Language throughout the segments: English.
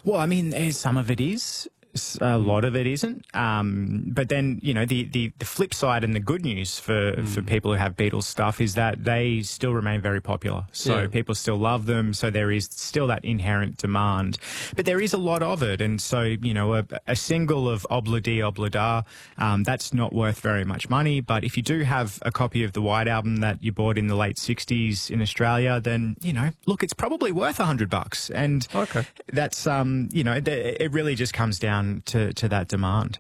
Well, I mean, some of it is. A lot of it isn't. But then, the flip side and the good news for people who have Beatles stuff is that they still remain very popular. So people still love them. So there is still that inherent demand. But there is a lot of it. And so, a single of Obla Di Obla Da, that's not worth very much money. But if you do have a copy of the White Album that you bought in the late 60s in Australia, then, look, it's probably worth $100. And that's, it really just comes down to that demand.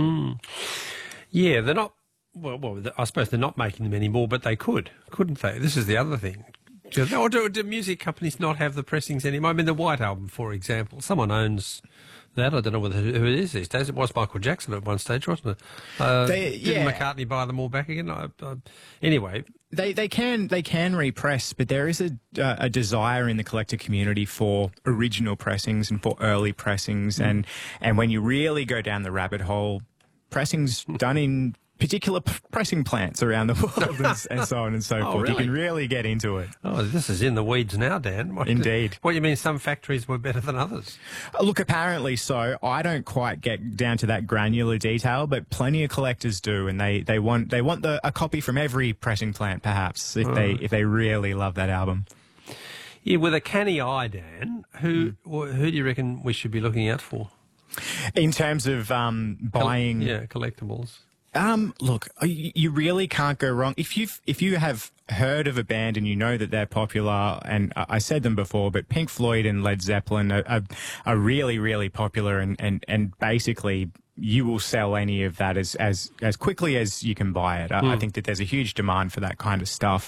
Yeah, they're not. Well, I suppose they're not making them anymore, but they couldn't they? This is the other thing. Or do music companies not have the pressings anymore? I mean, the White Album, for example, someone owns that. I don't know who it is these days. It was Michael Jackson at one stage, wasn't it? Didn't McCartney buy them all back again? Anyway. They can repress, but there is a desire in the collector community for original pressings and for early pressings, and when you really go down the rabbit hole, pressings done in particular pressing plants around the world and so on and so forth. Really? You can really get into it. Oh, this is in the weeds now, Dan. Indeed. What do you mean some factories were better than others? Look, apparently so. I don't quite get down to that granular detail, but plenty of collectors do, and they want a copy from every pressing plant, perhaps, if they really love that album. Yeah, with a canny eye, Dan, who do you reckon we should be looking out for? In terms of buying... collectibles. Look, you really can't go wrong. If you have heard of a band and you know that they're popular, and I said them before, but Pink Floyd and Led Zeppelin are really, really popular, and basically you will sell any of that as quickly as you can buy it. I think that there's a huge demand for that kind of stuff.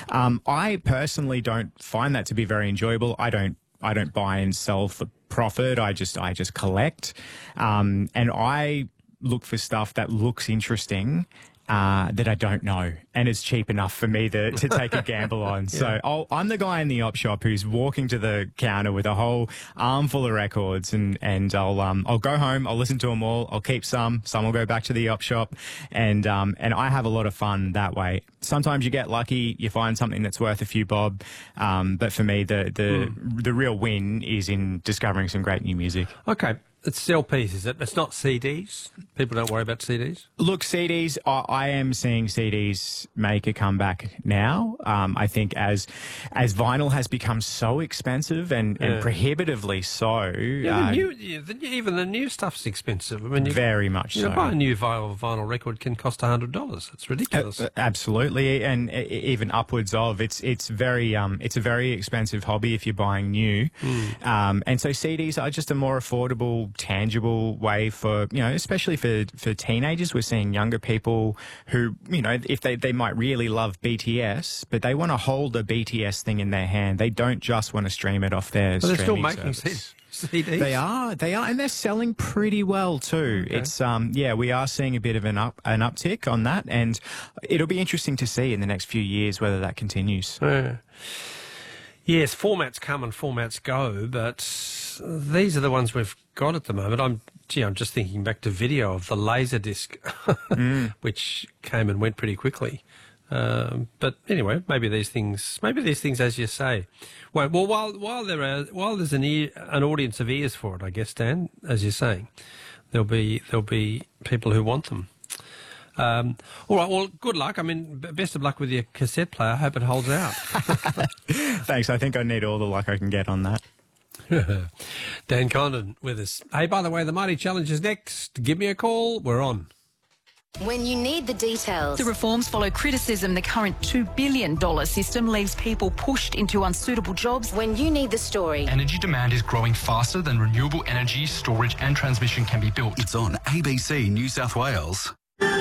I personally don't find that to be very enjoyable. I don't buy and sell for profit. I just collect, and I look for stuff that looks interesting that I don't know, and it's cheap enough for me to take a gamble on. So I'm the guy in the op shop who's walking to the counter with a whole armful of records, and I'll go home, I'll listen to them all, I'll keep some will go back to the op shop, and I have a lot of fun that way. Sometimes you get lucky, you find something that's worth a few bob, but for me the real win is in discovering some great new music. Okay. It's LPs, is it? It's not CDs? People don't worry about CDs? Look, CDs, I am seeing CDs make a comeback now. I think as vinyl has become so expensive and prohibitively so. Yeah, even the new stuff's expensive. I mean, very much so. Buy a new vinyl record can cost $100. It's ridiculous. Absolutely, and even upwards of. It's a very expensive hobby if you're buying new. And so CDs are just a more affordable, tangible way for, especially for teenagers. We're seeing younger people who, if they might really love BTS, but they want to hold a BTS thing in their hand. They don't just want to stream it off their but streaming they're still making CDs. They are, and they're selling pretty well too. Okay. It's we are seeing a bit of an uptick on that, and it'll be interesting to see in the next few years whether that continues. Yes, formats come and formats go, but these are the ones we've got at the moment. I'm just thinking back to video of the Laserdisc, which came and went pretty quickly. But anyway, maybe these things, as you say. Well, while there's an audience of ears for it, I guess, Dan, as you're saying, there'll be people who want them. All right, well, good luck. I mean, best of luck with your cassette player. I hope it holds out. Thanks. I think I need all the luck I can get on that. Dan Condon with us. Hey, by the way, the Mighty Challenge is next. Give me a call. We're on. When you need the details. The reforms follow criticism the current $2 billion system leaves people pushed into unsuitable jobs. When you need the story. Energy demand is growing faster than renewable energy, storage and transmission can be built. It's on ABC New South Wales.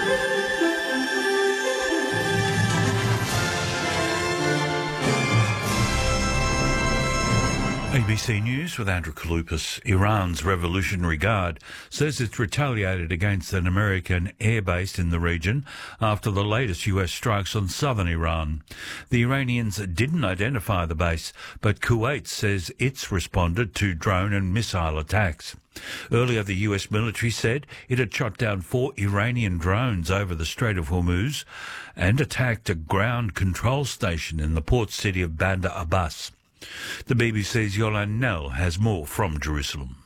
ABC News with Andrew Kalupas. Iran's Revolutionary Guard says it's retaliated against an American airbase in the region after the latest US strikes on southern Iran. The Iranians didn't identify the base, but Kuwait says it's responded to drone and missile attacks. Earlier, the US military said it had shot down 4 Iranian drones over the Strait of Hormuz and attacked a ground control station in the port city of Bandar Abbas. The BBC's Yolande Nell has more from Jerusalem.